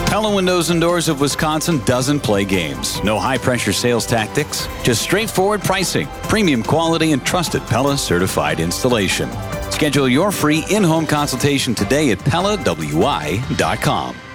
Pella Windows and Doors of Wisconsin doesn't play games. No high-pressure sales tactics, just straightforward pricing, premium quality, and trusted Pella certified installation. Schedule your free in-home consultation today at PellaWI.com.